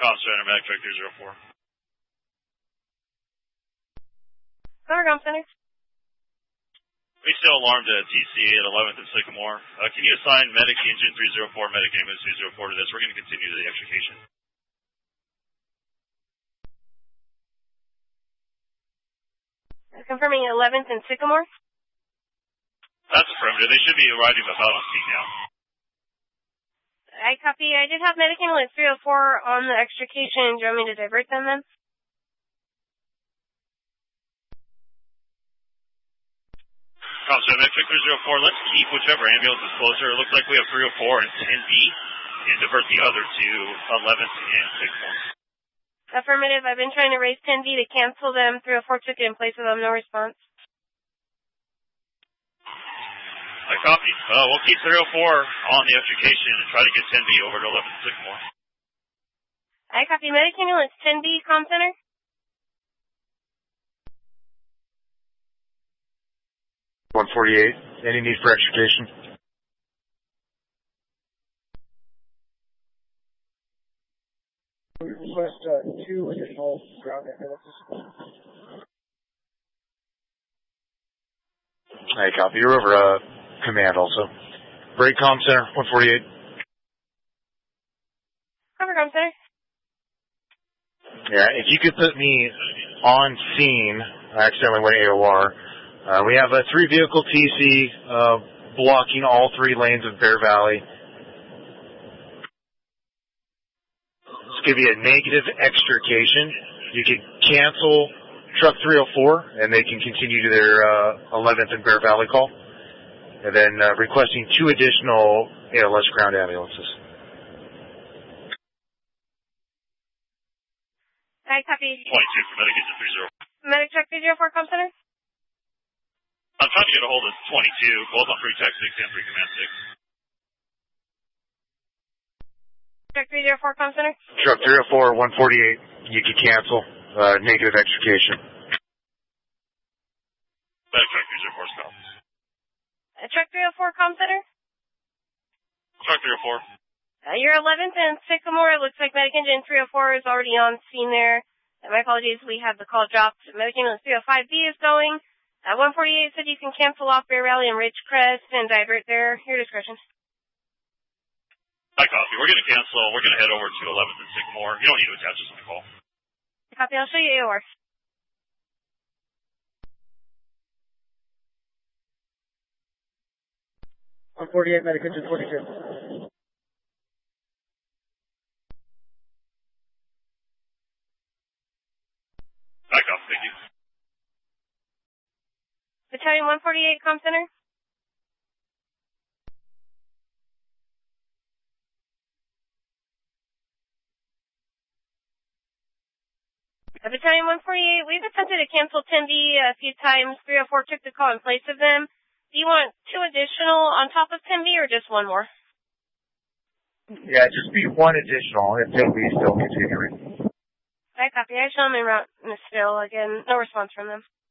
Comm Center, Medic Track 304. Cover Comm Center. We still alarmed at TC at 11th and Sycamore. Can you assign Medic Engine 304, Medic Ambulance 304 to this? We're going to continue to the extrication. Confirming 11th and Sycamore. That's affirmative. They should be arriving about on speed now. I copy. I did have Medic Ambulance 304 on the extrication. Do you want me to divert them then? Comm Center, Medic Track 304. Let's keep whichever ambulance is closer. It looks like we have 304 and 10B, and divert the other to 11th and Sycamore. Affirmative. I've been trying to raise 10B to cancel them. 304 took it in place of them. No response. I copy. We'll keep 304 on the extrication and try to get 10B over to 11th and Sycamore. I copy. Medic Ambulance 10B, Comm Center. .148. Any need for extrication? We request 2 additional ground ambulances. I copy. You're over command also. Break Comm Center, 148. Cover Comm Center. Yeah, if you could put me on scene, I accidentally went AOR. We have a 3-vehicle TC blocking all 3 lanes of Bear Valley. This could be a negative extrication. You could cancel Truck 304, and they can continue to their 11th and Bear Valley call. And then requesting 2 additional ALS ground ambulances. I copy. 22 for Medic Engine 304. Medic Track 304, Comm Center. I'm trying to get a hold of 22, both on free tech 6 and free command 6. Track 304, Comm Center. Truck 304, 148. You can cancel. Negative extrication. Medic Track 304 is called. Track 304, Comm Center. Truck 304. Your 11th and Sycamore. It looks like Medic Engine 304 is already on scene there. My apologies, we had the call dropped. Medic Ambulance 305B is going. 148 said you can cancel off Bear Valley and Ridgecrest and divert there. Your discretion. I copy. We're going to cancel. We're going to head over to 11th and Sycamore. You don't need to attach us on the call. Copy. I'll show you AOR. On 48, Medic Engine 42. I copy. Thank you. Battalion 148, Comm Center. Battalion 148, we've attempted to cancel 10B a few times. 304 took the call in place of them. Do you want 2 additional on top of 10B or just 1 more? Yeah, just be 1 additional if 10B is still continuing. I copy. I show them en route in the still. Again, no response from them.